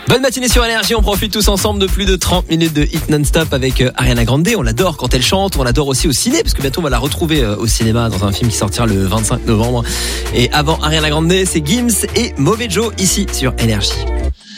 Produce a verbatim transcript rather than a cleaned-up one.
Bonne matinée sur Énergie, on profite tous ensemble de plus de trente minutes de hit non-stop avec Ariana Grande. On l'adore quand elle chante, on l'adore aussi au ciné, parce que bientôt on va la retrouver au cinéma dans un film qui sortira le vingt-cinq novembre. Et avant Ariana Grande, c'est Gims et Mauvais Joe ici sur Énergie.